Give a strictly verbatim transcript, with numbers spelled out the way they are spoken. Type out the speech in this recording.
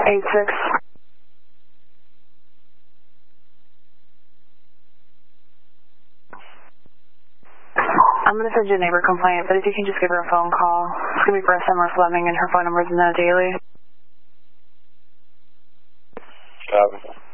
eight six. I'm going to send you a neighbor complaint, but if you can just give her a phone call. It's going to be for Summer Fleming, and her phone number is in the daily. Copy.